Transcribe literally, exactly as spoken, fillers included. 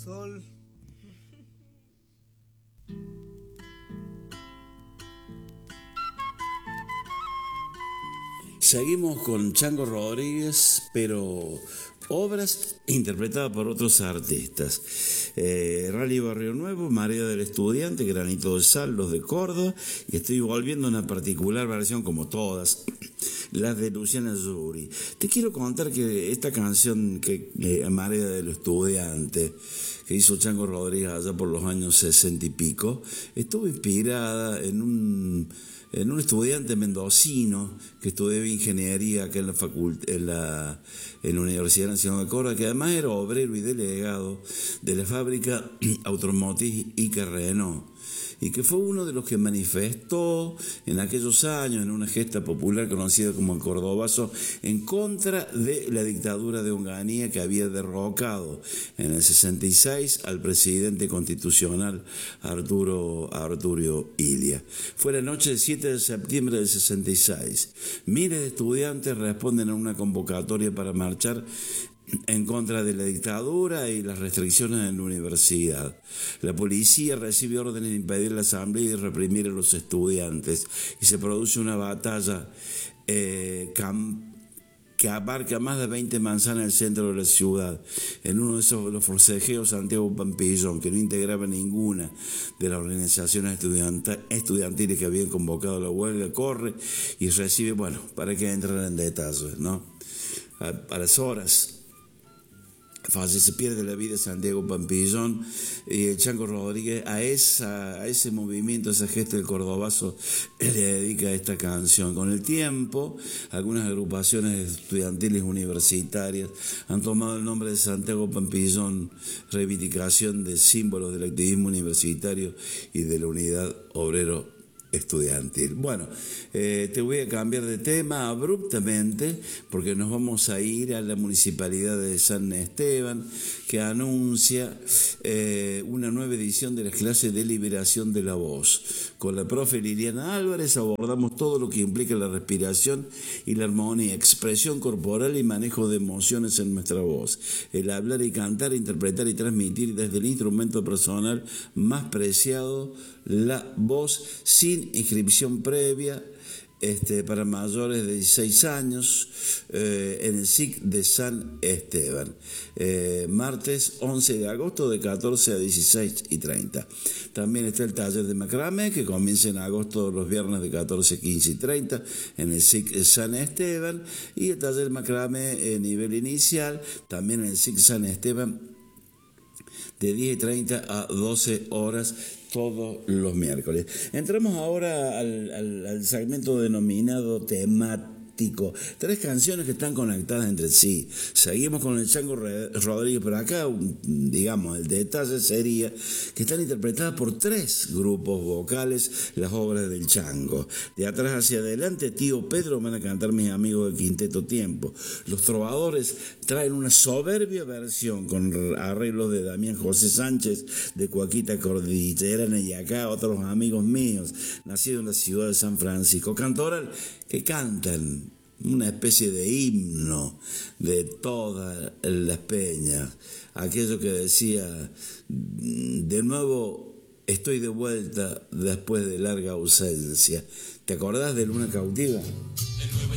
sol. Seguimos con Chango Rodríguez, pero obras interpretadas por otros artistas. Eh, Rally Barrio Nuevo, Marea del Estudiante, Granito de Sal, Los de Córdoba, y estoy volviendo a una particular versión, como todas, las de Luciana Yuri. Te quiero contar que esta canción, que eh, Marea del Estudiante, que hizo Chango Rodríguez allá por los años sesenta y pico, estuvo inspirada en un... en un estudiante mendocino que estudiaba ingeniería acá en la, facult- en la, en la Universidad Nacional de Córdoba, que además era obrero y delegado de la fábrica automotriz Ica Renault, y que fue uno de los que manifestó en aquellos años, en una gesta popular conocida como el Cordobazo, en contra de la dictadura de Onganía, que había derrocado en el sesenta y seis al presidente constitucional Arturo Arturio Illia. Fue la noche del siete de septiembre del sesenta y seis. Miles de estudiantes responden a una convocatoria para marchar en contra de la dictadura y las restricciones en la universidad. La policía recibe órdenes de impedir la asamblea y de reprimir a los estudiantes, y se produce una batalla eh, cam- que abarca más de veinte manzanas en el centro de la ciudad. En uno de esos, los forcejeos, Santiago Pampillón, que no integraba ninguna de las organizaciones estudiant- estudiantiles que habían convocado la huelga, corre y recibe, bueno, para que entren en detalles, ¿no? A, a las horas fallece, se pierde la vida Santiago Pampillón, y el Chango Rodríguez a, esa, a ese movimiento, a esa gesta del Cordobazo, le dedica esta canción. Con el tiempo, algunas agrupaciones estudiantiles universitarias han tomado el nombre de Santiago Pampillón, reivindicación de símbolos del activismo universitario y de la unidad obrero estudiantil. Bueno, eh, te voy a cambiar de tema abruptamente, porque nos vamos a ir a la municipalidad de San Esteban, que anuncia eh, una nueva edición de las clases de liberación de la voz. Con la profe Liliana Álvarez abordamos todo lo que implica la respiración y la armonía, expresión corporal y manejo de emociones en nuestra voz. El hablar y cantar, interpretar y transmitir desde el instrumento personal más preciado, la voz, sin inscripción previa, este, para mayores de dieciséis años, eh, en el S I C de San Esteban. Eh, martes once de agosto de catorce a dieciséis y treinta. También está el taller de macramé, que comienza en agosto los viernes de catorce, quince y treinta en el S I C de San Esteban. Y el taller de macramé en nivel inicial, también en el S I C San Esteban, de diez y treinta a doce horas todos los miércoles. Entramos ahora al, al, al segmento denominado temático. Tres canciones que están conectadas entre sí. Seguimos con el Chango Rodríguez, pero acá, digamos, el detalle sería que están interpretadas por tres grupos vocales las obras del Chango. De atrás hacia adelante, Tío Pedro van a cantar mis amigos de Quinteto Tiempo. Los Trovadores traen una soberbia versión con arreglos de Damián José Sánchez, de Cuaquita Cordillerana, y acá otros amigos míos, nacidos en la ciudad de San Francisco. Cantoral, que cantan una especie de himno de todas las peñas, aquello que decía: de nuevo estoy de vuelta después de larga ausencia. ¿Te acordás de Luna Cautiva?